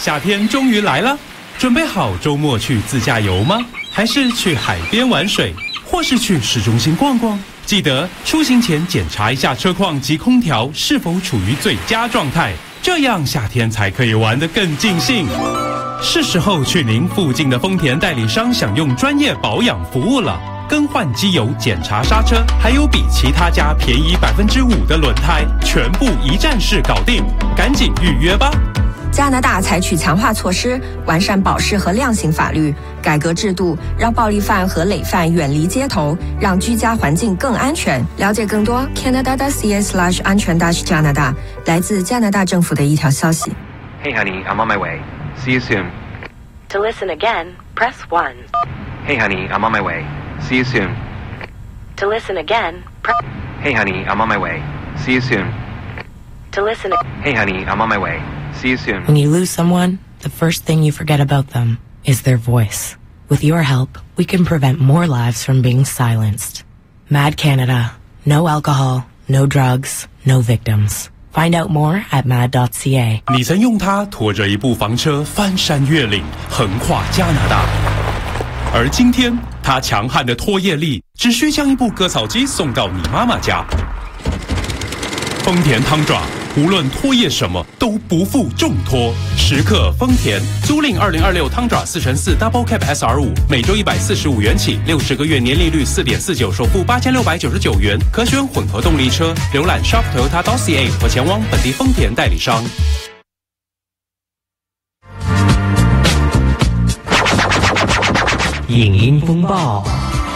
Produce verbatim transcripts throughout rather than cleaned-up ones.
夏天终于来了，准备好周末去自驾游吗？还是去海边玩水，或是去市中心逛逛？记得出行前检查一下车况及空调是否处于最佳状态，这样夏天才可以玩得更尽兴。是时候去您附近的丰田代理商享用专业保养服务了。更换机油、检查刹车，还有比其他家便宜百分之五的轮胎，全部一站式搞定，赶紧预约吧！ 加拿大采取强化措施，完善保释和量刑法律，改革制度，让暴力犯和累犯远离街头，让居家环境更安全。了解更多 Canada.ca slash 安全 dash 加拿大，来自加拿大政府的一条消息。 Hey honey, I'm on my way. See you soon. To listen again, press one. Hey honey, I'm on my way. See you soon. To listen again, press... Hey honey, I'm on my way. See you soon. To listen... Hey honey, I'm on my way. See you soon. When you lose someone, the first thing you forget about them is their voice. With your help, we can prevent more lives from being silenced. Mad Canada. No alcohol, no drugs, no victims. Find out more at mad dot c a. 你曾用它拖着一部房车翻山越岭，横跨加拿大。而今天，它强悍的拖曳力只需将一部割草机送到你妈妈家。丰田汤爪，无论拖曳什么都不负重托。时刻丰田，租赁二零二六汤爪四乘四 Double Cab S R 五，每周一百四十五元起，六十个月年利率四点四九，首付八千六百九十九元，可选混合动力车。浏览 shop toyota dot c a 或前往本地丰田代理商。 影音风暴。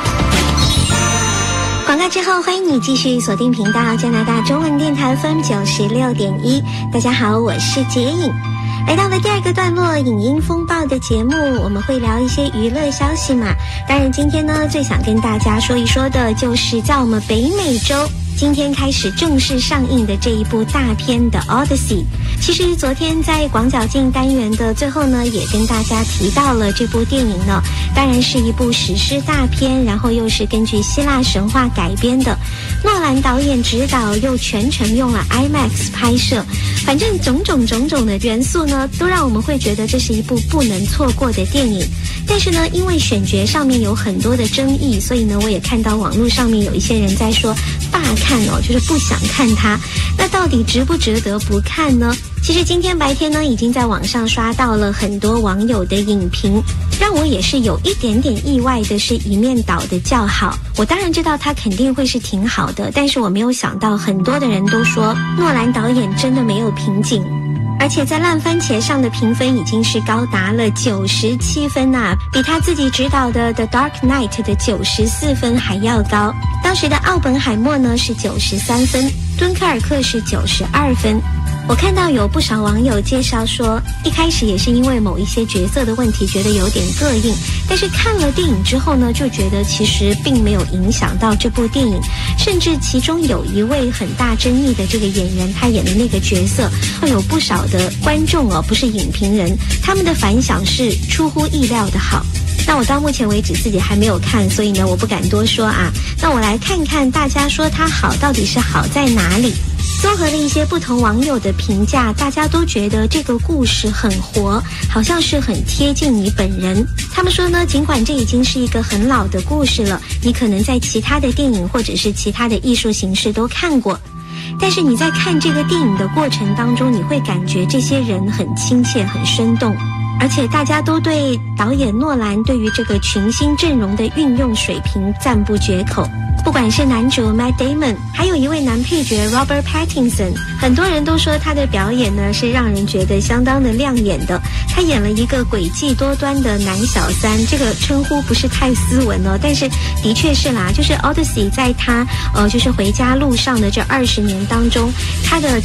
广告之后，欢迎你继续锁定频道加拿大中文电台 F M 九十六点一。大家好，我是杰颖。来到了第二个段落，影音风暴的节目，我们会聊一些娱乐消息嘛。当然，今天呢，最想跟大家说一说的就是在我们北美洲今天开始正式上映的这一部大片的 Odyssey。其实昨天在广角镜单元的最后呢，也跟大家提到了这部电影呢，当然是一部史诗大片，然后又是根据希腊神话改编的。诺兰导演执导，又全程用了 IMAX 拍摄，反正种种种种的元素呢，都让我们会觉得这是一部不能错过的电影。但是呢，因为选角上面有很多的争议，所以呢，我也看到网络上面有一些人在说罢看哦，就是不想看它。那到底值不值得不看呢？其实今天白天呢，已经在网上刷到了很多网友的影评，让我也是有一点点意外的是一面倒的叫好。我当然知道它肯定会是挺好的，但是我没有想到很多的人都说诺兰导演真的没有瓶颈。而且在烂番茄上的评分已经是高达了九十七分啊，比他自己执导的 The Dark Knight 的九十四分还要高。当时的奥本海默呢是九十三分，敦刻尔克是九十二分。我看到有不少网友介绍说，一开始也是因为某一些角色的问题觉得有点膈应，但是看了电影之后呢，就觉得其实并没有影响到这部电影，甚至其中有一位很大争议的这个演员，他演的那个角色，会有不少的观众哦，不是影评人，他们的反响是出乎意料的好。那我到目前为止自己还没有看，所以呢，我不敢多说啊。那我来看看大家说它好到底是好在哪里。综合了一些不同网友的评价，大家都觉得这个故事很活，好像是很贴近你本人。他们说呢，尽管这已经是一个很老的故事了，你可能在其他的电影或者是其他的艺术形式都看过，但是你在看这个电影的过程当中，你会感觉这些人很亲切，很生动。而且大家都对导演诺兰对于这个群星阵容的运用水平赞不绝口。不管是男主 Matt Damon， 还有一位男配角 Robert Pattinson， 很多人都说他的表演呢是让人觉得相当的亮眼的。他演了一个诡计多端的男小三，这个称呼不是太斯文哦，但是的确是啦，就是 Odyssey 在他呃就是回家路上的这二十年当中，他的